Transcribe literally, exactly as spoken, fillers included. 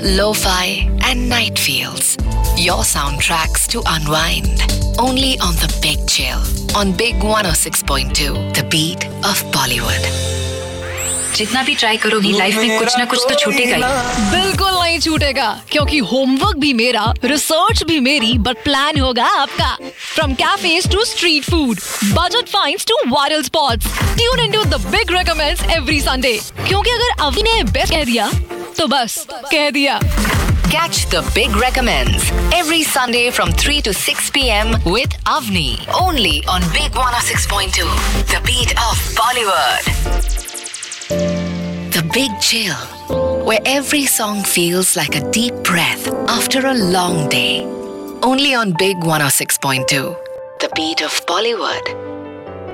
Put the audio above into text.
lo-fi and night feels. Your soundtracks to unwind. Only on the Big Chill on Big one oh six point two, the beat of Bollywood. जितना भी try करोगी life में कुछ ना कुछ तो छूटेगा ही। बिल्कुल नहीं छूटेगा, क्योंकि होमवर्क भी मेरा, रिसर्च भी मेरी, बट प्लान होगा आपका। From cafes to street food, budget finds to viral spots, tune into the big recommends every Sunday. क्योंकि अगर अभी ने बेस्ट कह दिया तो बस कह दिया। Catch the Big Recommends every Sunday from three to six p.m. with Avni, only on Big one oh six point two, the beat of Bollywood. The Big Chill, where every song feels like a deep breath after a long day. Only on Big one oh six point two, the beat of Bollywood.